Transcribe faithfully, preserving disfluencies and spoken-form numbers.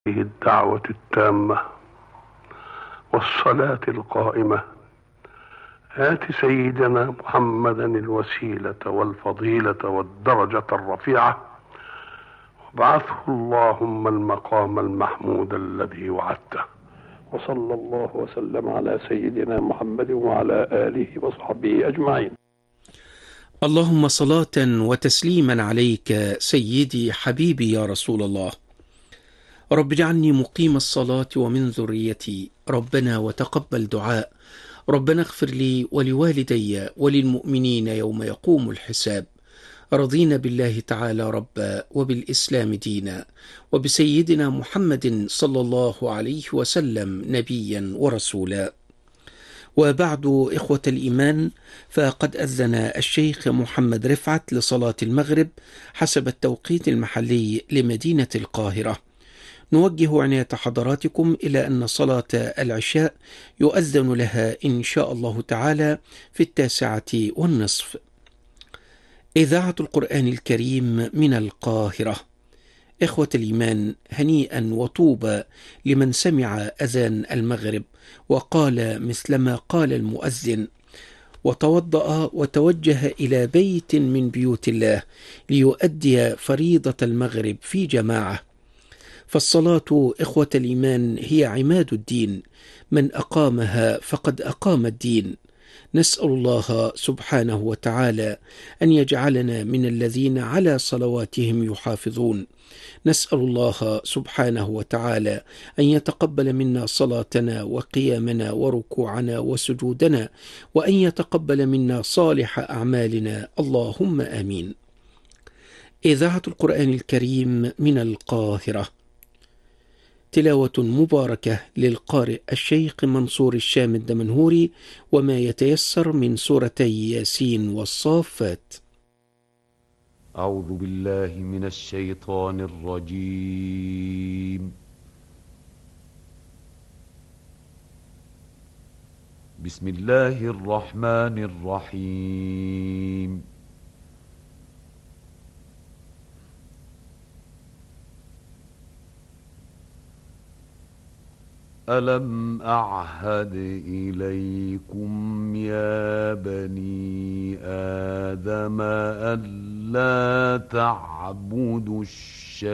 الدعوة التامة والصلاة القائمة آت سيدنا محمدا الوسيلة والفضيلة والدرجة الرفيعة وابعثه اللهم المقام المحمود الذي وعدته. وصلى الله وسلم على سيدنا محمد وعلى آله وصحبه أجمعين. اللهم صلاة وتسليما عليك سيدي حبيبي يا رسول الله. رب اجعلني مقيم الصلاة ومن ذريتي، ربنا وتقبل دعاء، ربنا اغفر لي ولوالدي وللمؤمنين يوم يقوم الحساب. رضينا بالله تعالى ربا وبالإسلام دينا وبسيدنا محمد صلى الله عليه وسلم نبيا ورسولا. وبعد إخوة الإيمان، فقد أذن الشيخ محمد رفعت لصلاة المغرب حسب التوقيت المحلي لمدينة القاهرة. نوجه عناية حضراتكم إلى أن صلاة العشاء يؤذن لها إن شاء الله تعالى في التاسعة والنصف. إذاعة القرآن الكريم من القاهرة. إخوة الإيمان، هنيئا وطوبى لمن سمع أذان المغرب وقال مثلما قال المؤذن، وتوضأ وتوجه إلى بيت من بيوت الله ليؤدي فريضة المغرب في جماعة. فالصلاة إخوة الإيمان هي عماد الدين، من أقامها فقد أقام الدين. نسأل الله سبحانه وتعالى أن يجعلنا من الذين على صلواتهم يحافظون. نسأل الله سبحانه وتعالى أن يتقبل منا صلاتنا وقيامنا وركوعنا وسجودنا، وأن يتقبل منا صالح أعمالنا، اللهم آمين. إذاعة القرآن الكريم من القاهرة. تلاوة مباركة للقارئ الشيخ منصور الشام الدمنهوري، وما يتيسر من سورتي ياسين والصافات. أعوذ بالله من الشيطان الرجيم. بسم الله الرحمن الرحيم. ألم أعهد إليكم يا بني آدم ألا تعبدوا الشيطان